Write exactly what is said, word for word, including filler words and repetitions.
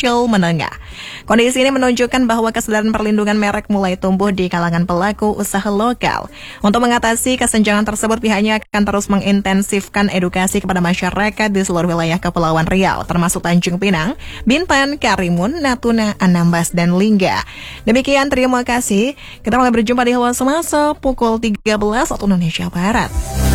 kecil menengah. Kondisi ini menunjukkan bahwa kesadaran perlindungan merek mulai tumbuh di kalangan pelaku usaha lokal. Untuk mengatasi kesenjangan tersebut, pihaknya akan terus mengintensifkan edukasi kepada masyarakat di seluruh wilayah Kepulauan Riau, termasuk Tanjung Pinang, Bintan, Karimun, Natuna, Anambas, dan Lingga. Demikian, terima kasih. Kita mulai berjumpa di Hawa Semasa pukul tiga belas waktu Indonesia Barat.